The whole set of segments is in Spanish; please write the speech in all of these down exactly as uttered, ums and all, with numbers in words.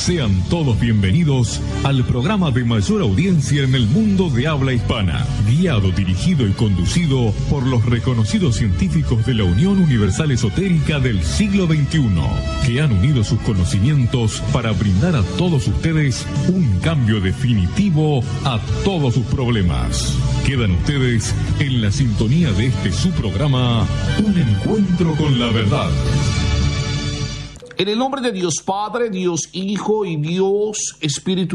Sean todos bienvenidos al programa de mayor audiencia en el mundo de habla hispana, guiado, dirigido y conducido por los reconocidos científicos de la Unión Universal Esotérica del siglo veintiuno, que han unido sus conocimientos para brindar a todos ustedes un cambio definitivo a todos sus problemas. Quedan ustedes en la sintonía de este su programa, Un Encuentro con la Verdad. En el nombre de Dios Padre, Dios Hijo y Dios Espíritu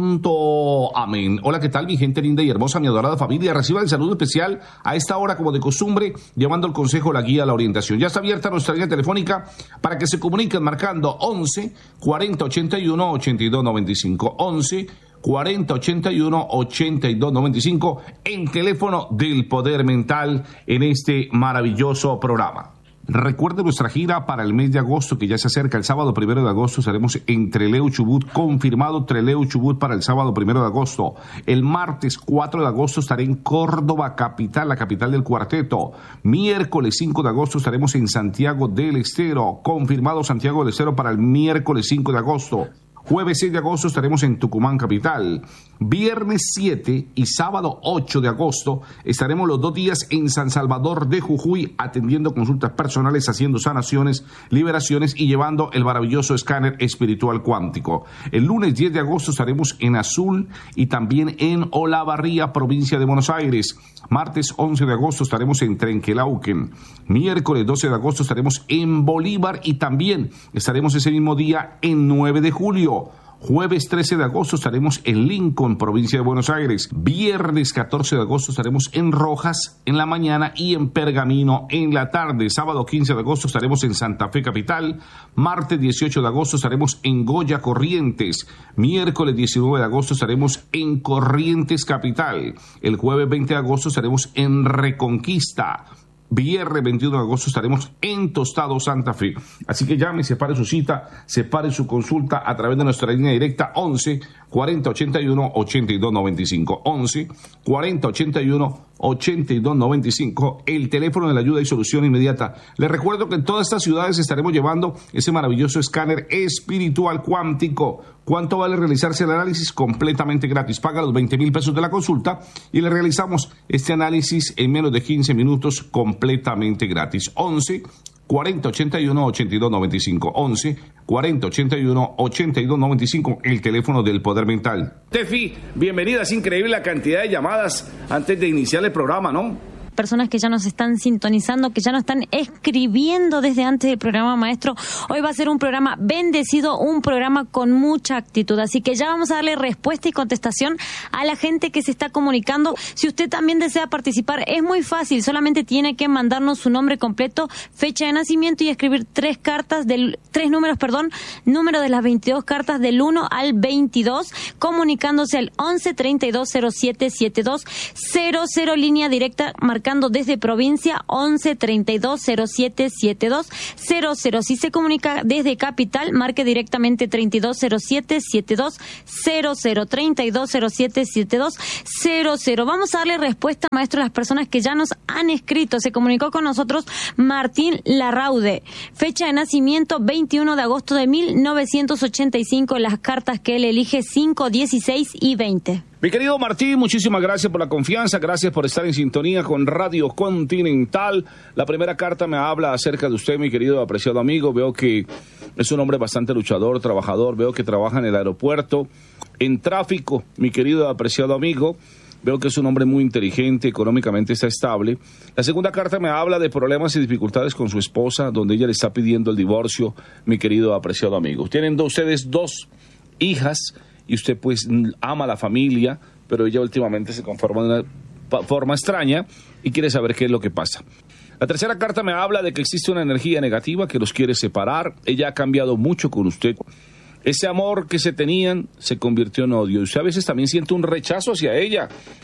Santo. Amén. Hola, ¿qué tal mi gente linda y hermosa, mi adorada familia? Reciba el saludo especial a esta hora, como de costumbre, llevando el consejo, la guía, la orientación. Ya está abierta nuestra línea telefónica para que se comuniquen marcando once, cuarenta, ochenta y uno, ochenta y dos noventa y cinco. once, cuarenta, ochenta y uno, ochenta y dos noventa y cinco, en teléfono del Poder Mental en este maravilloso programa. Recuerde nuestra gira para el mes de agosto, que ya se acerca. El sábado primero de agosto estaremos en Trelew, Chubut, confirmado Trelew, Chubut para el sábado primero de agosto. El martes cuatro de agosto estaré en Córdoba, capital, la capital del cuarteto. Miércoles cinco de agosto estaremos en Santiago del Estero, confirmado Santiago del Estero para el miércoles cinco de agosto. Jueves seis de agosto estaremos en Tucumán capital. Viernes siete y sábado ocho de agosto estaremos los dos días en San Salvador de Jujuy, atendiendo consultas personales, haciendo sanaciones, liberaciones y llevando el maravilloso escáner espiritual cuántico. El lunes diez de agosto estaremos en Azul y también en Olavarría, provincia de Buenos Aires. Martes once de agosto estaremos en Trenquelauquen. Miércoles doce de agosto estaremos en Bolívar y también estaremos ese mismo día en nueve de julio. Jueves trece de agosto estaremos en Lincoln, provincia de Buenos Aires. Viernes catorce de agosto estaremos en Rojas en la mañana y en Pergamino en la tarde. Sábado quince de agosto estaremos en Santa Fe capital. Martes dieciocho de agosto estaremos en Goya, Corrientes. Miércoles diecinueve de agosto estaremos en Corrientes capital. El jueves veinte de agosto estaremos en Reconquista. Viernes veintiuno de agosto estaremos en Tostado, Santa Fe. Así que llame, separe su cita, separe su consulta a través de nuestra línea directa once, cuarenta, ochenta y uno, ochenta y dos noventa y cinco. once, cuarenta, ochenta y uno, ochenta y dos noventa y cinco, el teléfono de la ayuda y solución inmediata. Les recuerdo que en todas estas ciudades estaremos llevando ese maravilloso escáner espiritual cuántico. ¿Cuánto vale realizarse el análisis? Completamente gratis. Paga los veinte mil pesos de la consulta y le realizamos este análisis en menos de quince minutos completamente gratis. once, cuarenta, ochenta y uno, ochenta y dos noventa y cinco. once, cuarenta, ochenta y uno, ochenta y dos noventa y cinco, el teléfono del Poder Mental. Tefi, bienvenida. Es increíble la cantidad de llamadas antes de iniciar el programa, ¿no? Personas que ya nos están sintonizando, que ya nos están escribiendo desde antes del programa, maestro. Hoy va a ser un programa bendecido, un programa con mucha actitud. Así que ya vamos a darle respuesta y contestación a la gente que se está comunicando. Si usted también desea participar, es muy fácil. Solamente tiene que mandarnos su nombre completo, fecha de nacimiento y escribir tres cartas, del, tres números, perdón, número de las veintidós cartas del uno al veintidós, comunicándose al once, treinta y dos, cero siete, setenta y dos cero cero, línea directa, marcando desde provincia once, treinta y dos, cero siete, setenta y dos cero cero. Si se comunica desde capital, marque directamente treinta y dos, cero siete, setenta y dos cero cero, treinta y dos, cero siete, setenta y dos cero cero. Vamos a darle respuesta, maestro, a las personas que ya nos han escrito. Se comunicó con nosotros Martín Larraude. Fecha de nacimiento veintiuno de agosto de mil novecientos ochenta y cinco. Las cartas que él elige cinco, dieciséis y veinte. Mi querido Martín, muchísimas gracias por la confianza, gracias por estar en sintonía con Radio Continental. La primera carta me habla acerca de usted, mi querido apreciado amigo. Veo que es un hombre bastante luchador, trabajador. Veo que trabaja en el aeropuerto, en tráfico, mi querido apreciado amigo. Veo que es un hombre muy inteligente, económicamente está estable. La segunda carta me habla de problemas y dificultades con su esposa, donde ella le está pidiendo el divorcio, mi querido apreciado amigo. Tienen dos, ustedes dos hijas, y usted pues ama a la familia, pero ella últimamente se conforma de una forma extraña y quiere saber qué es lo que pasa. La tercera carta me habla de que existe una energía negativa que los quiere separar. Ella ha cambiado mucho con usted. Ese amor que se tenían se convirtió en odio. Y usted a veces también siente un rechazo hacia ella.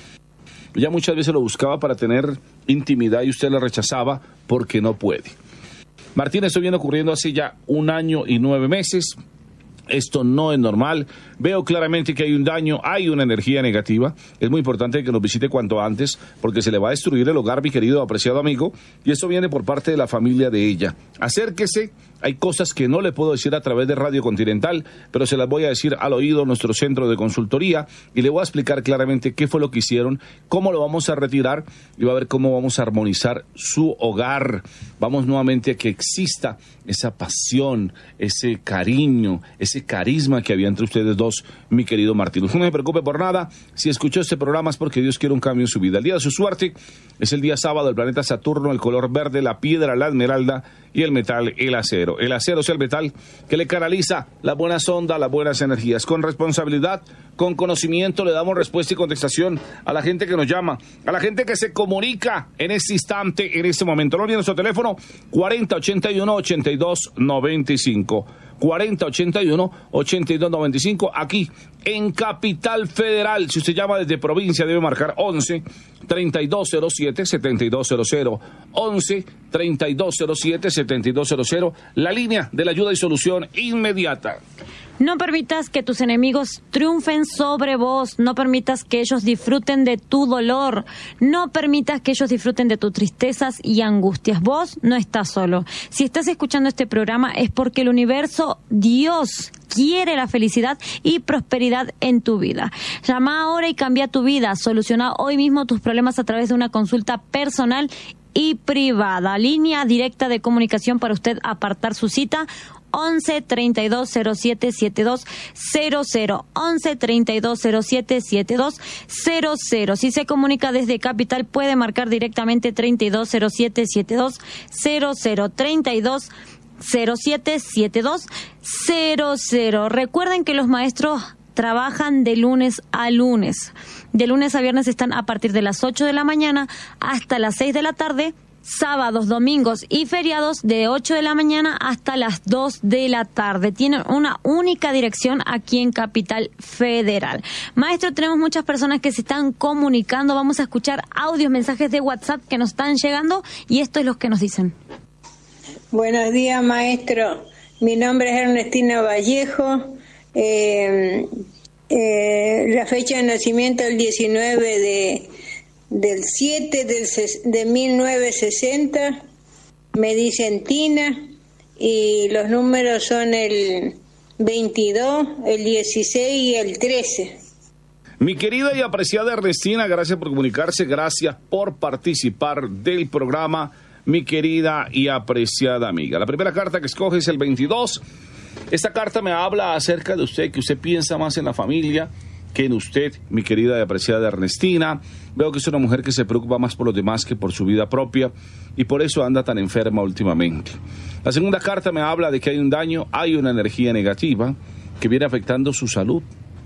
Ella muchas veces lo buscaba para tener intimidad y usted la rechazaba porque no puede. Martín, esto viene ocurriendo hace ya un año y nueve meses. Esto no es normal. Veo claramente que hay un daño, hay una energía negativa. Es muy importante que nos visite cuanto antes porque se le va a destruir el hogar, mi querido apreciado amigo, y esto viene por parte de la familia de ella. Acérquese. Hay cosas que no le puedo decir a través de Radio Continental, pero se las voy a decir al oído a nuestro centro de consultoría y le voy a explicar claramente qué fue lo que hicieron, cómo lo vamos a retirar y va a ver cómo vamos a armonizar su hogar. Vamos nuevamente a que exista esa pasión, ese cariño, ese carisma que había entre ustedes dos, mi querido Martín. Usted no se preocupe por nada. Si escuchó este programa es porque Dios quiere un cambio en su vida. El día de su suerte es el día sábado, el planeta Saturno, el color verde, la piedra, la esmeralda y el metal, el acero. El acero es el metal que le canaliza las buenas ondas, las buenas energías. Con responsabilidad, con conocimiento, le damos respuesta y contestación a la gente que nos llama, a la gente que se comunica en este instante, en este momento. No olviden nuestro teléfono cuarenta ochenta y uno ochenta y dos noventa y cinco. cuarenta ochenta y uno ochenta y dos noventa y cinco, aquí en Capital Federal. Si usted llama desde provincia debe marcar once treinta y dos cero siete setenta y dos cero cero, once treinta y dos cero siete setenta y dos cero cero, la línea de la ayuda y solución inmediata. No permitas que tus enemigos triunfen sobre vos. No permitas que ellos disfruten de tu dolor. No permitas que ellos disfruten de tus tristezas y angustias. Vos no estás solo. Si estás escuchando este programa es porque el universo, Dios, quiere la felicidad y prosperidad en tu vida. Llama ahora y cambia tu vida. Soluciona hoy mismo tus problemas a través de una consulta personal y privada. Línea directa de comunicación para usted apartar su cita. once treinta y dos cero siete setenta y dos cero cero, once treinta y dos cero siete setenta y dos cero cero. Si se comunica desde Capital puede marcar directamente treinta y dos cero siete setenta y dos cero cero, treinta y dos cero siete setenta y dos cero cero. Recuerden que los maestros trabajan de lunes a lunes. De lunes a viernes están a partir de las ocho de la mañana hasta las seis de la tarde. Sábados, domingos y feriados de ocho de la mañana hasta las dos de la tarde. Tienen una única dirección aquí en Capital Federal. Maestro, tenemos muchas personas que se están comunicando. Vamos a escuchar audios, mensajes de WhatsApp que nos están llegando y esto es lo que nos dicen. Buenos días, maestro. Mi nombre es Ernestina Vallejo. Eh, eh, la fecha de nacimiento el diecinueve de... del siete del, de mil novecientos sesenta, me dicen Tina, y los números son el veintidós, el dieciséis y el trece. Mi querida y apreciada Ernestina, gracias por comunicarse, gracias por participar del programa, mi querida y apreciada amiga. La primera carta que escoge es el veintidós. Esta carta me habla acerca de usted, que usted piensa más en la familia que en usted, mi querida y apreciada Ernestina. Veo que es una mujer que se preocupa más por los demás que por su vida propia y por eso anda tan enferma últimamente. La segunda carta me habla de que hay un daño, hay una energía negativa que viene afectando su salud.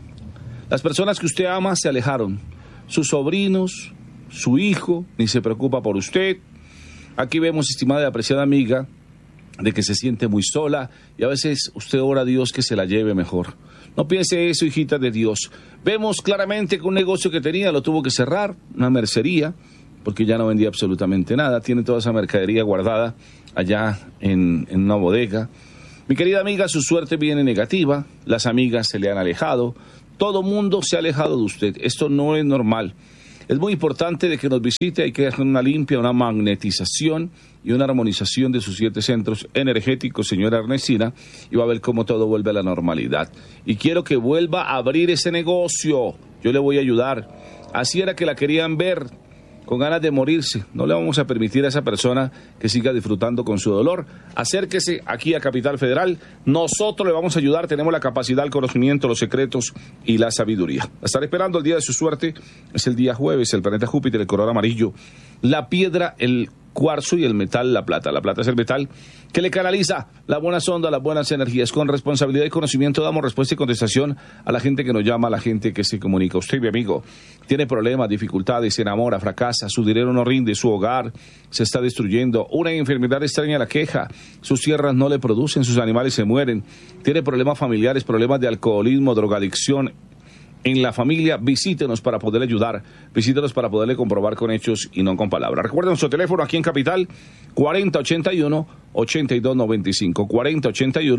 Las personas que usted ama se alejaron, sus sobrinos, su hijo, ni se preocupa por usted. Aquí vemos, estimada y apreciada amiga, de que se siente muy sola y a veces usted ora a Dios que se la lleve mejor. No piense eso, hijita de Dios. Vemos claramente que un negocio que tenía lo tuvo que cerrar, una mercería, porque ya no vendía absolutamente nada. Tiene toda esa mercadería guardada allá en, en una bodega. Mi querida amiga, su suerte viene negativa, las amigas se le han alejado, todo mundo se ha alejado de usted. Esto no es normal. Es muy importante de que nos visite, hay que hacer una limpia, una magnetización y una armonización de sus siete centros energéticos, señora Ernestina, y va a ver cómo todo vuelve a la normalidad. Y quiero que vuelva a abrir ese negocio, yo le voy a ayudar. Así era que la querían ver, con ganas de morirse. No le vamos a permitir a esa persona que siga disfrutando con su dolor. Acérquese aquí a Capital Federal. Nosotros le vamos a ayudar. Tenemos la capacidad, el conocimiento, los secretos y la sabiduría. La estaré esperando el día de su suerte. Es el día jueves. El planeta Júpiter, el color amarillo. La piedra, el cuarzo y el metal, la plata. La plata es el metal que le canaliza las buenas ondas, las buenas energías. Con responsabilidad y conocimiento damos respuesta y contestación a la gente que nos llama, a la gente que se comunica. Usted, mi amigo, tiene problemas, dificultades, se enamora, fracasa, su dinero no rinde, su hogar se está destruyendo, una enfermedad extraña la queja, sus tierras no le producen, sus animales se mueren, tiene problemas familiares, problemas de alcoholismo, drogadicción en la familia. Visítenos para poder ayudar, visítenos para poderle comprobar con hechos y no con palabras. Recuerden nuestro teléfono aquí en Capital, cuarenta ochenta y uno ochenta y dos noventa y cinco, cuarenta ochenta y uno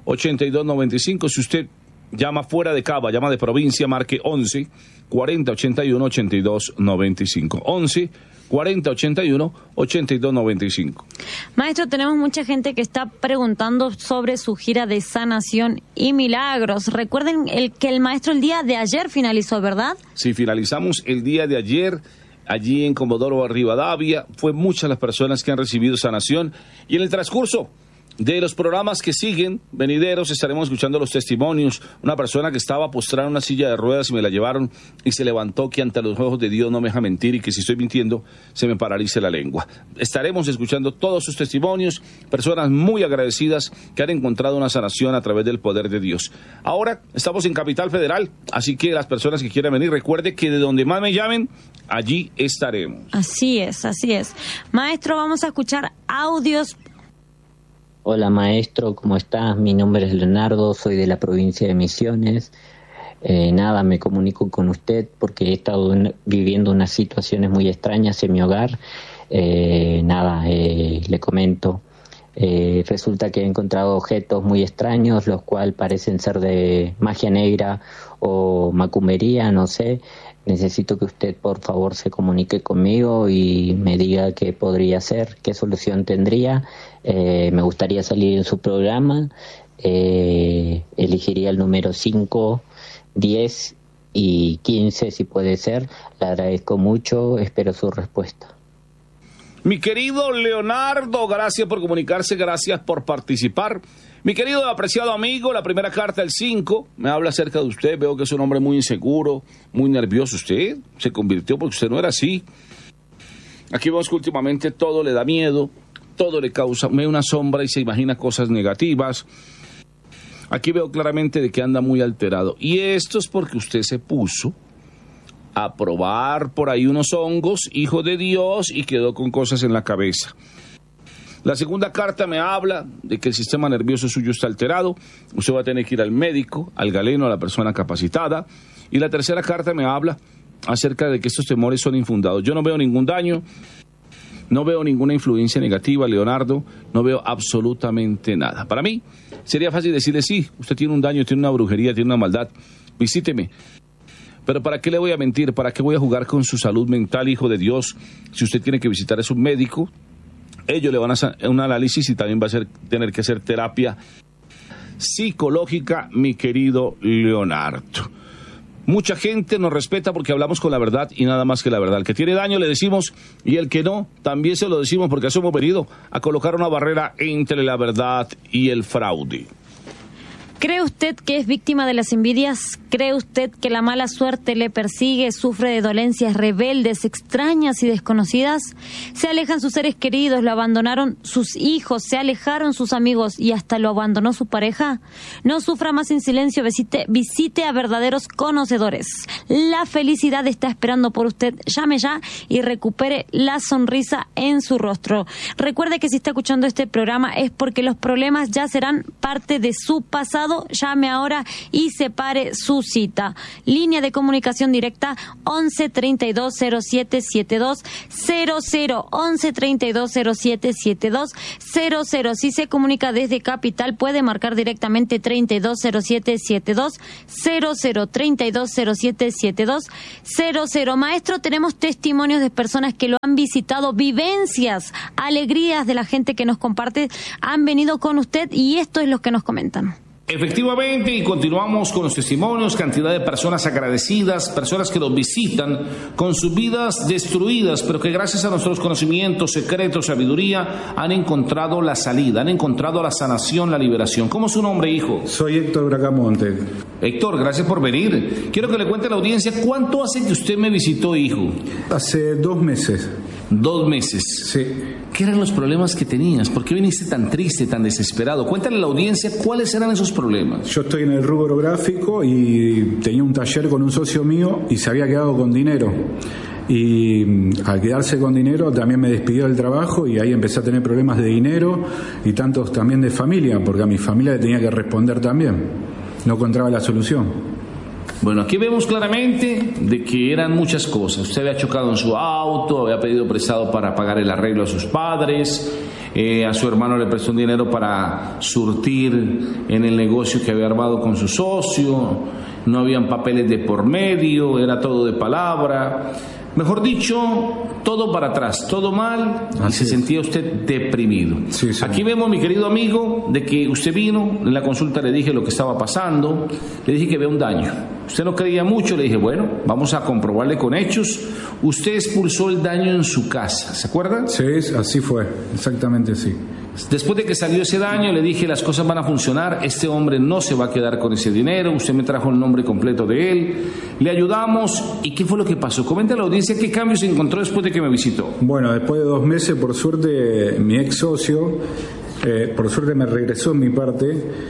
ochenta y dos noventa y cinco. Si usted llama fuera de Cava, llama de provincia, marque once cuarenta ochenta y uno ochenta y dos noventa y cinco. once cuarenta ochenta y uno ochenta y dos noventa y cinco. Maestro, tenemos mucha gente que está preguntando sobre su gira de sanación y milagros. Recuerden el que el maestro el día de ayer finalizó, ¿verdad? Sí, finalizamos el día de ayer allí en Comodoro Rivadavia. Fue muchas las personas que han recibido sanación y en el transcurso de los programas que siguen, venideros, estaremos escuchando los testimonios. Una persona que estaba postrada en una silla de ruedas y me la llevaron y se levantó, que ante los ojos de Dios no me deja mentir y que si estoy mintiendo se me paralice la lengua. Estaremos escuchando todos sus testimonios, personas muy agradecidas que han encontrado una sanación a través del poder de Dios. Ahora estamos en Capital Federal, así que las personas que quieran venir, recuerde que de donde más me llamen, allí estaremos. Así es, así es. Maestro, vamos a escuchar audios. Hola maestro, ¿cómo estás? Mi nombre es Leonardo, soy de la provincia de Misiones. Eh, nada, me comunico con usted porque he estado en, viviendo unas situaciones muy extrañas en mi hogar. Eh, nada, eh, le comento. Eh, resulta que he encontrado objetos muy extraños, los cuales parecen ser de magia negra o macumbería, no sé. Necesito que usted, por favor, se comunique conmigo y me diga qué podría ser, qué solución tendría. Eh, me gustaría salir en su programa. Eh, elegiría el número cinco, diez y quince, si puede ser. Le agradezco mucho, espero su respuesta. Mi querido Leonardo, gracias por comunicarse, gracias por participar. Mi querido apreciado amigo, la primera carta, el cinco, me habla acerca de usted. Veo que es un hombre muy inseguro, muy nervioso. Usted se convirtió porque usted no era así. Aquí vemos que últimamente todo le da miedo, todo le causa, ve una sombra y se imagina cosas negativas. Aquí veo claramente de que anda muy alterado. Y esto es porque usted se puso a probar por ahí unos hongos, hijo de Dios, y quedó con cosas en la cabeza. La segunda carta me habla de que el sistema nervioso suyo está alterado. Usted va a tener que ir al médico, al galeno, a la persona capacitada. Y la tercera carta me habla acerca de que estos temores son infundados. Yo no veo ningún daño, no veo ninguna influencia negativa, Leonardo, no veo absolutamente nada. Para mí sería fácil decirle, sí, usted tiene un daño, tiene una brujería, tiene una maldad, visíteme. Pero ¿para qué le voy a mentir? ¿Para qué voy a jugar con su salud mental, hijo de Dios? Si usted tiene que visitar a su médico, ellos le van a hacer un análisis y también va a ser, tener que hacer terapia psicológica, mi querido Leonardo. Mucha gente nos respeta porque hablamos con la verdad y nada más que la verdad. El que tiene daño le decimos y el que no, también se lo decimos porque eso hemos venido a colocar una barrera entre la verdad y el fraude. ¿Cree usted que es víctima de las envidias? ¿Cree usted que la mala suerte le persigue, sufre de dolencias rebeldes, extrañas y desconocidas? Se alejan sus seres queridos, lo abandonaron sus hijos, se alejaron sus amigos y hasta lo abandonó su pareja. No sufra más en silencio, visite, visite a verdaderos conocedores. La felicidad está esperando por usted. Llame ya y recupere la sonrisa en su rostro. Recuerde que si está escuchando este programa es porque los problemas ya serán parte de su pasado. Llame ahora y separe su cita. Línea de comunicación directa once treinta y dos cero siete setenta y dos cero cero, once treinta y dos cero siete setenta y dos cero cero. Si se comunica desde Capital puede marcar directamente treinta y dos cero siete setenta y dos cero cero, treinta y dos cero siete setenta y dos cero cero. Maestro, tenemos testimonios de personas que lo han visitado, vivencias, alegrías de la gente que nos comparte, han venido con usted y esto es lo que nos comentan. Efectivamente, y continuamos con los testimonios, cantidad de personas agradecidas, personas que los visitan con sus vidas destruidas, pero que gracias a nuestros conocimientos, secretos, sabiduría, han encontrado la salida, han encontrado la sanación, la liberación. ¿Cómo es su nombre, hijo? Soy Héctor Bracamonte. Héctor, gracias por venir. Quiero que le cuente a la audiencia, ¿cuánto hace que usted me visitó, hijo? Hace dos meses. Dos meses. Sí. ¿Qué eran los problemas que tenías? ¿Por qué viniste tan triste, tan desesperado? Cuéntale a la audiencia cuáles eran esos problemas. Yo estoy en el rubro gráfico y tenía un taller con un socio mío y se había quedado con dinero. Y al quedarse con dinero también me despidió del trabajo y ahí empecé a tener problemas de dinero y tantos también de familia, porque a mi familia le tenía que responder también. No encontraba la solución. Bueno, aquí vemos claramente de que eran muchas cosas. Usted había chocado en su auto, había pedido prestado para pagar el arreglo a sus padres, eh, a su hermano le prestó un dinero para surtir en el negocio que había armado con su socio, no habían papeles de por medio, era todo de palabra. Mejor dicho, todo para atrás, todo mal, y se sentía usted deprimido. Sí, sí. Aquí vemos, mi querido amigo, de que usted vino, en la consulta le dije lo que estaba pasando, le dije que había un daño. Usted no creía mucho, le dije, bueno, vamos a comprobarle con hechos. Usted expulsó el daño en su casa, ¿se acuerdan? Sí, así fue, exactamente así. Después de que salió ese daño, le dije, las cosas van a funcionar, este hombre no se va a quedar con ese dinero, usted me trajo el nombre completo de él, le ayudamos. ¿Y qué fue lo que pasó? Comenta a la audiencia qué cambios se encontró después de que me visitó. Bueno, después de dos meses, por suerte, mi ex socio, eh, por suerte me regresó en mi parte,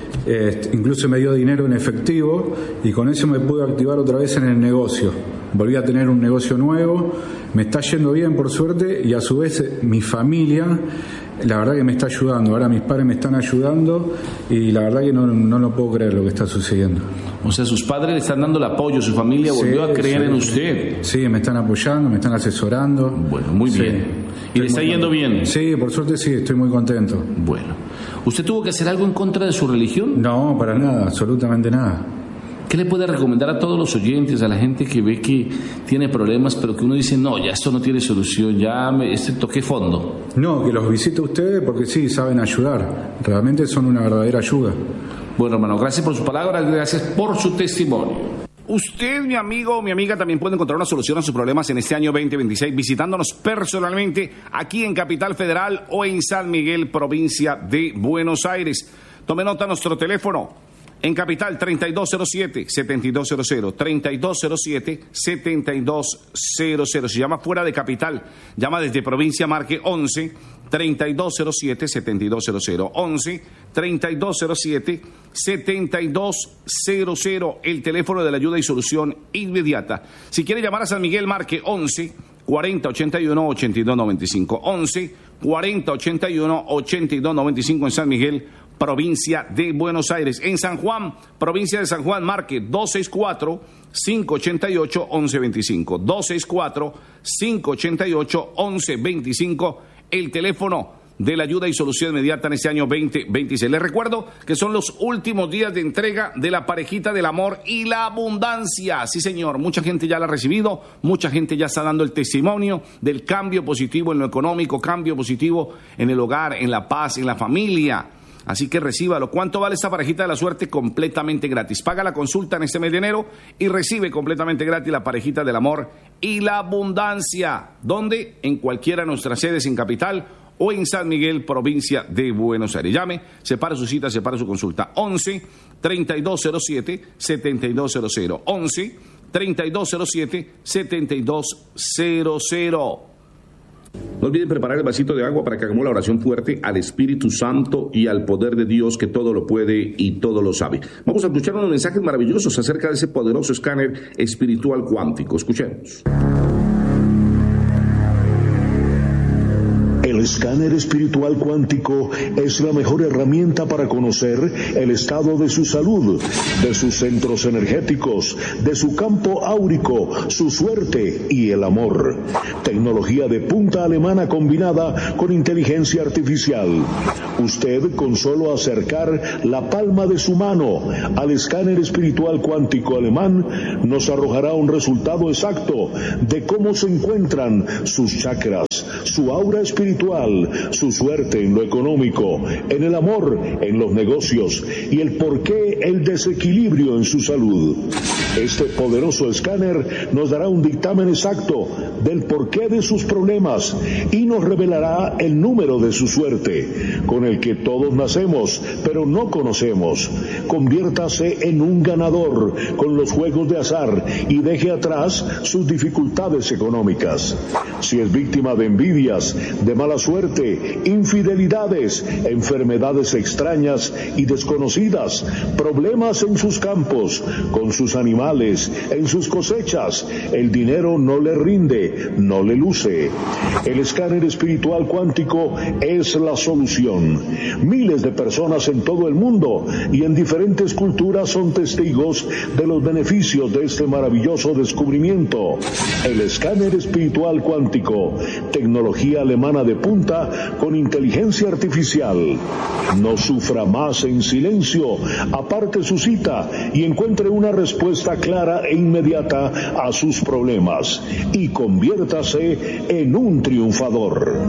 eh, incluso me dio dinero en efectivo, y con eso me pude activar otra vez en el negocio. Volví a tener un negocio nuevo, me está yendo bien por suerte, y a su vez mi familia, la verdad que me está ayudando. Ahora mis padres me están ayudando y la verdad que no, no lo puedo creer lo que está sucediendo. O sea, sus padres le están dando el apoyo, su familia volvió sí, a creer sí, en usted. Sí, me están apoyando, me están asesorando. Bueno, muy sí. bien. ¿Y le está yendo bien? Sí, por suerte sí, estoy muy contento. Bueno. ¿Usted tuvo que hacer algo en contra de su religión? No, para nada, absolutamente nada. ¿Qué le puede recomendar a todos los oyentes, a la gente que ve que tiene problemas, pero que uno dice, no, ya esto no tiene solución, ya me, este toqué fondo? No, que los visite ustedes porque sí, saben ayudar. Realmente son una verdadera ayuda. Bueno, hermano, gracias por sus palabras, gracias por su testimonio. Usted, mi amigo o mi amiga, también puede encontrar una solución a sus problemas en este año veinte veintiséis visitándonos personalmente aquí en Capital Federal o en San Miguel, provincia de Buenos Aires. Tome nota nuestro teléfono. En Capital, treinta y dos cero siete, setenta y dos cero cero, treinta y dos cero siete, setenta y dos cero cero. Si llama fuera de Capital, llama desde provincia, marque once, treinta y dos cero siete, setenta y dos cero cero, once, treinta y dos cero siete, setenta y dos cero cero, el teléfono de la ayuda y solución inmediata. Si quiere llamar a San Miguel, marque once, cuarenta, ochenta y uno, ochenta y dos noventa y cinco, once, cuarenta, ochenta y uno, ochenta y dos noventa y cinco en San Miguel, provincia de Buenos Aires. En San Juan, provincia de San Juan, marque dos seis cuatro, cinco ocho ocho, once veinticinco, dos seis cuatro, cinco ocho ocho, once veinticinco, el teléfono de la ayuda y solución inmediata en este año veinte veintiséis. Les recuerdo que son los últimos días de entrega de la parejita del amor y la abundancia. Sí, señor, mucha gente ya la ha recibido, mucha gente ya está dando el testimonio del cambio positivo en lo económico, cambio positivo en el hogar, en la paz, en la familia. Así que recíbalo. ¿Cuánto vale esta parejita de la suerte? Completamente gratis. Paga la consulta en este mes de enero y recibe completamente gratis la parejita del amor y la abundancia. ¿Dónde? En cualquiera de nuestras sedes en Capital o en San Miguel, provincia de Buenos Aires. Llame, separe su cita, separe su consulta. once, treinta y dos cero siete, setenta y dos cero cero. once, treinta y dos cero siete, setenta y dos cero cero. No olviden preparar el vasito de agua para que hagamos la oración fuerte al Espíritu Santo y al poder de Dios que todo lo puede y todo lo sabe. Vamos a escuchar unos mensajes maravillosos acerca de ese poderoso escáner espiritual cuántico. Escuchemos. El escáner espiritual cuántico es la mejor herramienta para conocer el estado de su salud, de sus centros energéticos, de su campo áurico, su suerte y el amor. Tecnología de punta alemana combinada con inteligencia artificial. Usted, con solo acercar la palma de su mano al escáner espiritual cuántico alemán, nos arrojará un resultado exacto de cómo se encuentran sus chakras, su aura espiritual, su suerte en lo económico, en el amor, en los negocios y el porqué el desequilibrio en su salud. Este poderoso escáner nos dará un dictamen exacto del porqué de sus problemas y nos revelará el número de su suerte, con el que todos nacemos, pero no conocemos. Conviértase en un ganador con los juegos de azar y deje atrás sus dificultades económicas. Si es víctima de envidias, de mala suerte, infidelidades, enfermedades extrañas y desconocidas, problemas en sus campos, con sus animales, en sus cosechas, el dinero no le rinde, no le luce. El escáner espiritual cuántico es la solución. Miles de personas en todo el mundo y en diferentes culturas son testigos de los beneficios de este maravilloso descubrimiento. El escáner espiritual cuántico, tecnología alemana de punta con inteligencia artificial. No sufra más en silencio, aparte su cita y encuentre una respuesta clara e inmediata a sus problemas y conviértase en un triunfador.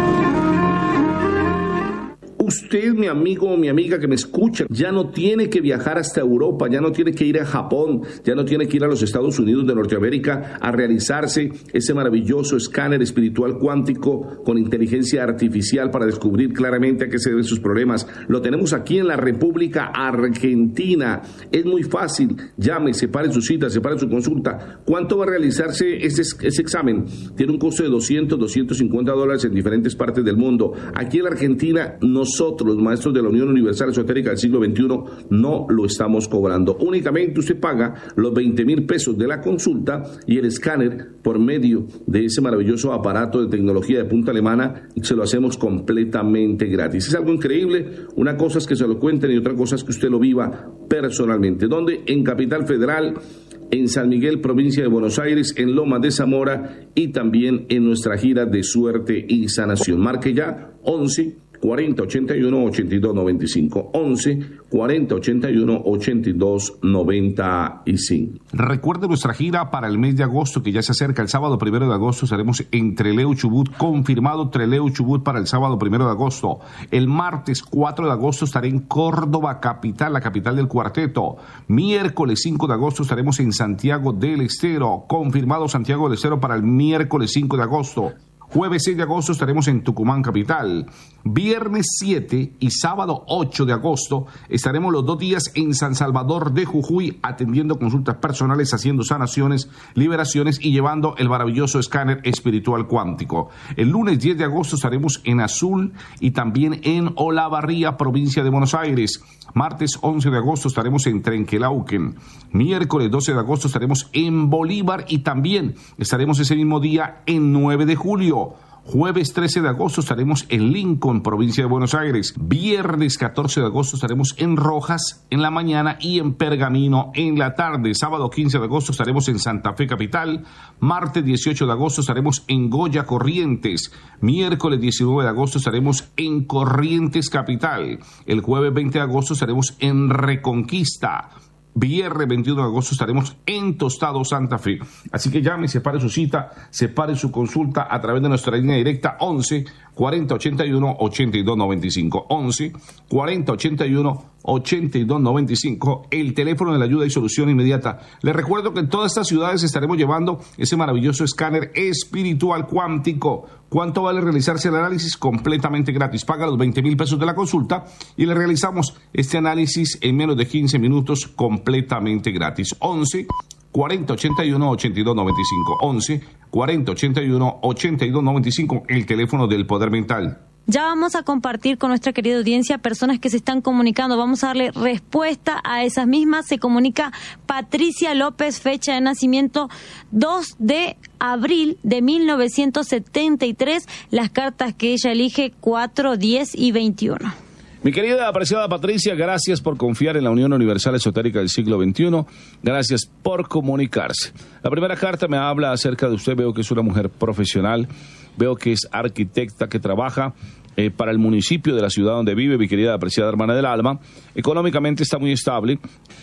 Usted, mi amigo o mi amiga que me escucha, ya no tiene que viajar hasta Europa, ya no tiene que ir a Japón, ya no tiene que ir a los Estados Unidos de Norteamérica a realizarse ese maravilloso escáner espiritual cuántico con inteligencia artificial para descubrir claramente a qué se deben sus problemas. Lo tenemos aquí en la República Argentina. Es muy fácil. Llame, separe su cita, separe su consulta. ¿Cuánto va a realizarse ese, ese examen? Tiene un costo de doscientos, doscientos cincuenta dólares en diferentes partes del mundo. Aquí en la Argentina, nosotros Nosotros, los maestros de la Unión Universal Esotérica del siglo veintiuno, no lo estamos cobrando. Únicamente usted paga los veinte mil pesos de la consulta y el escáner por medio de ese maravilloso aparato de tecnología de punta alemana, se lo hacemos completamente gratis. Es algo increíble. Una cosa es que se lo cuenten y otra cosa es que usted lo viva personalmente. ¿Dónde? En Capital Federal, en San Miguel, provincia de Buenos Aires, en Lomas de Zamora y también en nuestra gira de suerte y sanación. Marque ya once cuarenta ochenta y uno ochenta y dos noventa y cinco, once cuarenta ochenta y uno ochenta y dos noventa y cinco. Recuerde nuestra gira para el mes de agosto que ya se acerca. El sábado primero de agosto estaremos en Trelew, Chubut, confirmado Trelew, Chubut para el sábado primero de agosto. El martes cuatro de agosto estaré en Córdoba capital, la capital del cuarteto. Miércoles cinco de agosto estaremos en Santiago del Estero, confirmado Santiago del Estero para el miércoles cinco de agosto. Jueves seis de agosto estaremos en Tucumán capital. Viernes siete y sábado ocho de agosto estaremos los dos días en San Salvador de Jujuy atendiendo consultas personales, haciendo sanaciones, liberaciones y llevando el maravilloso escáner espiritual cuántico. El lunes diez de agosto estaremos en Azul y también en Olavarría, provincia de Buenos Aires. Martes once de agosto estaremos en Trenquelauquen. Miércoles doce de agosto estaremos en Bolívar y también estaremos ese mismo día en nueve de julio. Jueves trece de agosto estaremos en Lincoln, provincia de Buenos Aires. Viernes catorce de agosto estaremos en Rojas en la mañana y en Pergamino en la tarde. Sábado quince de agosto estaremos en Santa Fe capital. Martes dieciocho de agosto estaremos en Goya, Corrientes. Miércoles diecinueve de agosto estaremos en Corrientes capital. El jueves veinte de agosto estaremos en Reconquista. Viernes veintiuno de agosto estaremos en Tostado, Santa Fe. Así que llame, separe su cita, separe su consulta a través de nuestra línea directa once cuarenta ochenta y uno ochenta y dos noventa y cinco. once cuarenta ochenta y uno ochenta y dos noventa y cinco, el teléfono de la ayuda y solución inmediata. Les recuerdo que en todas estas ciudades estaremos llevando ese maravilloso escáner espiritual cuántico. ¿Cuánto vale realizarse el análisis? Completamente gratis. Paga los veinte mil pesos de la consulta y le realizamos este análisis en menos de quince minutos completamente gratis. once cuarenta ochenta y uno ochenta y dos noventa y cinco. once cuarenta ochenta y uno ochenta y dos noventa y cinco, el teléfono del poder mental. Ya vamos a compartir con nuestra querida audiencia personas que se están comunicando. Vamos a darle respuesta a esas mismas. Se comunica Patricia López, fecha de nacimiento dos de abril de mil novecientos setenta y tres. Las cartas que ella elige cuatro, diez y veintiuno. Mi querida apreciada Patricia, gracias por confiar en la Unión Universal Esotérica del siglo veintiuno. Gracias por comunicarse. La primera carta me habla acerca de usted. Veo que es una mujer profesional. Veo que es arquitecta que trabaja eh, para el municipio de la ciudad donde vive, mi querida apreciada hermana del alma. Económicamente está muy estable,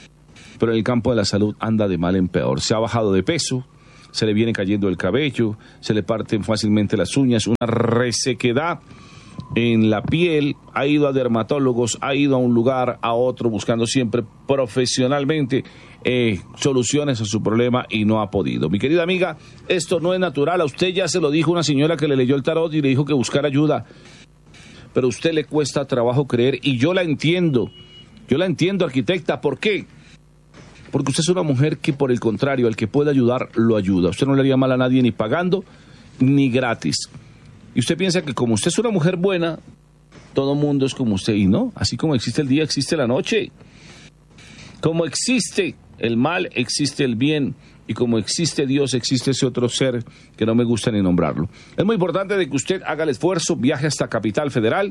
pero en el campo de la salud anda de mal en peor. Se ha bajado de peso, se le viene cayendo el cabello, se le parten fácilmente las uñas, una resequedad en la piel. Ha ido a dermatólogos, ha ido a un lugar, a otro, buscando siempre profesionalmente eh, soluciones a su problema y no ha podido. Mi querida amiga, esto no es natural. A usted ya se lo dijo una señora que le leyó el tarot y le dijo que buscara ayuda, pero a usted le cuesta trabajo creer y yo la entiendo. Yo la entiendo, arquitecta. ¿Por qué? Porque usted es una mujer que, por el contrario, al que puede ayudar, lo ayuda. Usted no le haría mal a nadie ni pagando ni gratis. Y usted piensa que como usted es una mujer buena, todo mundo es como usted. Y no, así como existe el día, existe la noche. Como existe el mal, existe el bien. Y como existe Dios, existe ese otro ser que no me gusta ni nombrarlo. Es muy importante de que usted haga el esfuerzo, viaje hasta Capital Federal.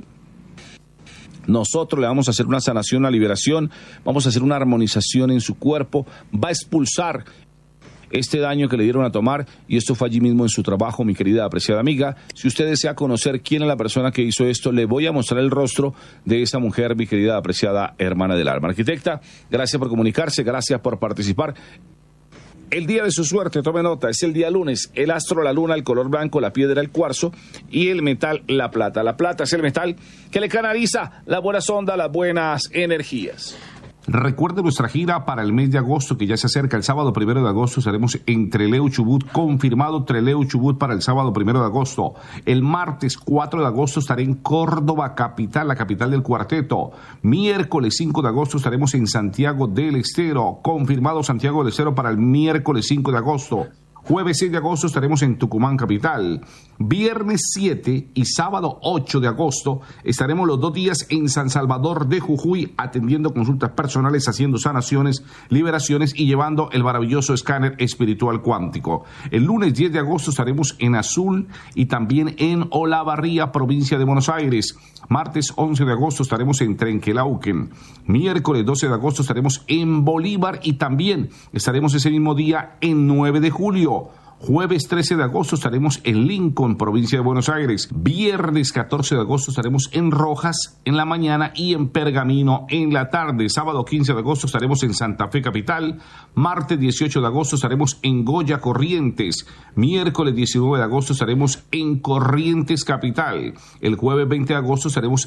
Nosotros le vamos a hacer una sanación, una liberación. Vamos a hacer una armonización en su cuerpo. Va a expulsar este daño que le dieron a tomar, y esto fue allí mismo en su trabajo, mi querida apreciada amiga. Si usted desea conocer quién es la persona que hizo esto, le voy a mostrar el rostro de esa mujer, mi querida apreciada hermana del alma. Arquitecta, gracias por comunicarse, gracias por participar. El día de su suerte, tome nota, es el día lunes. El astro, la luna, el color blanco, la piedra, el cuarzo, y el metal, la plata. La plata es el metal que le canaliza la buena sonda, las buenas energías. Recuerde nuestra gira para el mes de agosto, que ya se acerca. El sábado primero de agosto estaremos en Trelew, Chubut, confirmado Trelew, Chubut para el sábado primero de agosto. El martes cuatro de agosto estaré en Córdoba, capital, la capital del cuarteto. Miércoles cinco de agosto estaremos en Santiago del Estero, confirmado Santiago del Estero para el miércoles cinco de agosto. Jueves seis de agosto estaremos en Tucumán capital. Viernes siete y sábado ocho de agosto estaremos los dos días en San Salvador de Jujuy, atendiendo consultas personales, haciendo sanaciones, liberaciones y llevando el maravilloso escáner espiritual cuántico. El lunes diez de agosto estaremos en Azul y también en Olavarría, provincia de Buenos Aires. Martes once de agosto estaremos en Trenquelauquen. Miércoles doce de agosto estaremos en Bolívar y también estaremos ese mismo día en nueve de julio. Jueves trece de agosto estaremos en Lincoln, provincia de Buenos Aires. Viernes catorce de agosto estaremos en Rojas en la mañana y en Pergamino en la tarde. Sábado quince de agosto estaremos en Santa Fe capital. Martes dieciocho de agosto estaremos en Goya, Corrientes. Miércoles diecinueve de agosto estaremos en Corrientes capital. El jueves veinte de agosto estaremos